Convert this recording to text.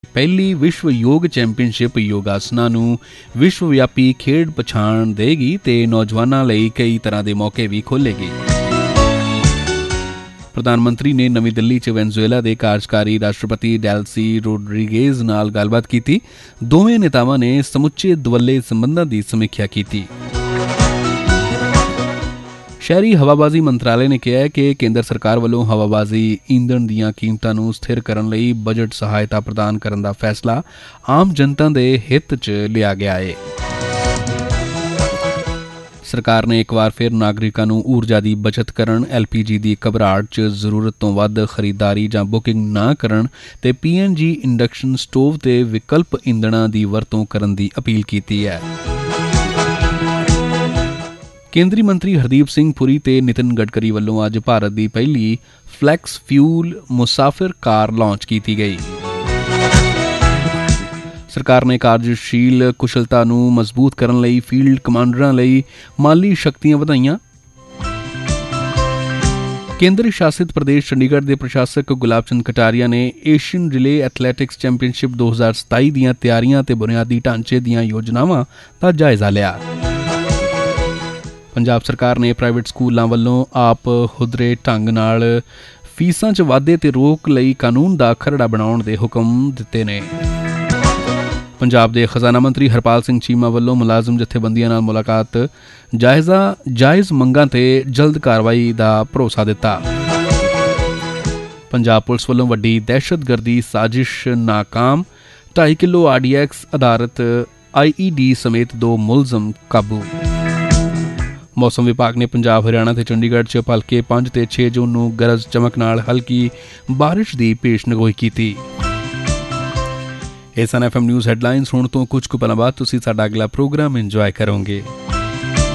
ਪਹਿਲੀ ਵਿਸ਼ਵ ਯੋਗ ਚੈਂਪੀਅਨਸ਼ਿਪ ਯੋਗਾਸਨਾਂ ਨੂੰ ਵਿਸ਼ਵ ਵਿਆਪੀ ਖੇਡ ਪਛਾਣ ਦੇਗੀ ਤੇ ਨੌਜਵਾਨਾਂ ਲਈ ਕਈ ਤਰ੍ਹਾਂ ਦੇ ਮੌਕੇ ਵੀ ਖੋਲ੍ਹੇਗੀ। ਪ੍ਰਧਾਨ ਮੰਤਰੀ ਨੇ ਨਵੀਂ ਦਿੱਲੀ 'ਚ ਵੈਨਜ਼ੂਏਲਾ ਦੇ ਕਾਰਜਕਾਰੀ ਰਾਸ਼ਟਰਪਤੀ ਡੈਲਸੀ ਰੋਡਰੀਗੇਜ਼ ਨਾਲ ਗੱਲਬਾਤ ਕੀਤੀ। ਦੋਵੇਂ ਨੇਤਾਵਾਂ ਨੇ ਸਮੁੱਚੇ ਦੁਵੱਲੇ ਸੰਬੰਧਾਂ ਦੀ ਸਮੀਖਿਆ ਕੀਤੀ। ਸ਼ਹਿਰੀ ਹਵਾਬਾਜ਼ੀ ਮੰਤਰਾਲੇ ਨੇ ਕਿਹਾ ਕਿ ਕੇਂਦਰ ਸਰਕਾਰ ਵੱਲੋਂ ਹਵਾਬਾਜ਼ੀ ਈਂਧਣ ਦੀਆਂ ਕੀਮਤਾਂ ਨੂੰ ਸਥਿਰ ਕਰਨ ਲਈ ਬਜਟ ਸਹਾਇਤਾ ਪ੍ਰਦਾਨ ਕਰਨ ਦਾ ਫੈਸਲਾ ਆਮ ਜਨਤਾ ਦੇ ਹਿੱਤ 'ਚ ਲਿਆ ਗਿਆ ਹੈ। ਸਰਕਾਰ ਨੇ ਇੱਕ ਵਾਰ ਫਿਰ ਨਾਗਰਿਕਾਂ ਨੂੰ ਊਰਜਾ ਦੀ ਬਚਤ ਕਰਨ, LPG ਦੀ ਘਬਰਾਹਟ 'ਚ ਜ਼ਰੂਰਤ ਤੋਂ ਵੱਧ ਖਰੀਦਦਾਰੀ ਜਾਂ ਬੁਕਿੰਗ ਨਾ ਕਰਨ ਤੇ PNG ਇੰਡਕਸ਼ਨ ਸਟੋਵ ਤੇ ਵਿਕਲਪ ਈਂਧਣਾਂ ਦੀ ਵਰਤੋਂ ਕਰਨ ਦੀ ਅਪੀਲ ਕੀਤੀ ਹੈ। ਕੇਂਦਰੀ ਮੰਤਰੀ ਹਰਦੀਪ ਸਿੰਘ ਪੁਰੀ ਤੇ ਨਿਤਿਨ ਗਡਕਰੀ ਵੱਲੋਂ ਅੱਜ ਭਾਰਤ ਦੀ ਪਹਿਲੀ ਫਲੈਕਸ ਫਿਊਲ ਮੁਸਾਫਿਰ ਕਾਰ ਲਾਂਚ ਕੀਤੀ ਗਈ। ਸਰਕਾਰ ਨੇ ਕਾਰਜਸ਼ੀਲ ਕੁਸ਼ਲਤਾ ਨੂੰ ਮਜ਼ਬੂਤ ਕਰਨ ਲਈ ਫੀਲਡ ਕਮਾਂਡਰਾਂ ਲਈ ਮਾਲੀ ਸ਼ਕਤੀਆਂ ਵਧਾਈਆਂ। ਕੇਂਦਰ ਸ਼ਾਸਿਤ ਪ੍ਰਦੇਸ਼ ਚੰਡੀਗੜ੍ਹ ਦੇ ਪ੍ਰਸ਼ਾਸਕ ਗੁਲਾਬ ਚੰਦ ਕਟਾਰੀਆ ਨੇ ਏਸ਼ੀਅਨ ਰਿਲੇ ਐਥਲੈਟਿਕਸ ਚੈਂਪੀਅਨਸ਼ਿਪ 2027 ਦੀਆਂ ਤਿਆਰੀਆਂ ਤੇ ਬੁਨਿਆਦੀ ਢਾਂਚੇ ਦੀਆਂ ਯੋਜਨਾਵਾਂ ਦਾ ਜਾਇਜ਼ਾ ਲਿਆ। ਪੰਜਾਬ ਸਰਕਾਰ ਨੇ ਪ੍ਰਾਈਵੇਟ ਸਕੂਲਾਂ ਵੱਲੋਂ ਆਪ ਹੁਦਰੇ ਢੰਗ ਨਾਲ ਫੀਸਾਂ 'ਚ ਵਾਧੇ ਤੇ ਰੋਕ ਲਈ ਕਾਨੂੰਨ ਦਾ ਖਰੜਾ ਬਣਾਉਣ ਦੇ ਹੁਕਮ ਦਿੱਤੇ ਨੇ। ਪੰਜਾਬ ਦੇ ਖਜ਼ਾਨਾ ਮੰਤਰੀ ਹਰਪਾਲ ਸਿੰਘ ਚੀਮਾ ਵੱਲੋਂ ਮੁਲਾਜ਼ਮ ਜਥੇਬੰਦੀਆਂ ਨਾਲ ਮੁਲਾਕਾਤ, ਜਾਇਜ਼ ਮੰਗਾਂ ਤੇ ਜਲਦ ਕਾਰਵਾਈ ਦਾ ਭਰੋਸਾ ਦਿੱਤਾ। ਪੰਜਾਬ ਪੁਲਿਸ ਵੱਲੋਂ ਵੱਡੀ ਦਹਿਸ਼ਤਗਰਦੀ ਸਾਜ਼ਿਸ਼ ਨਾਕਾਮ, 2.5 ਕਿਲੋ RDX ਆਧਾਰਿਤ IED ਸਮੇਤ 2 ਮੁਲਜ਼ਮ ਕਾਬੂ। ਮੌਸਮ ਵਿਭਾਗ ਨੇ ਪੰਜਾਬ, ਹਰਿਆਣਾ ਤੇ ਚੰਡੀਗੜ੍ਹ 'ਚ ਭਲਕੇ 5 ਤੇ 6 ਜੂਨ ਨੂੰ ਗਰਜ ਚਮਕ ਨਾਲ ਹਲਕੀ ਬਾਰਿਸ਼ ਦੀ ਪੇਸ਼ਨਗੋਈ ਕੀਤੀ। ਇਹ ਸਨ FM ਨਿਊਜ਼ ਹੈਡਲਾਈਨਸ। ਹੁਣ ਤੋਂ ਕੁਝ ਕੁ ਪਲਾਂ ਬਾਅਦ ਤੁਸੀਂ ਸਾਡਾ ਅਗਲਾ ਪ੍ਰੋਗਰਾਮ ਇੰਜੋਏ ਕਰੋਗੇ।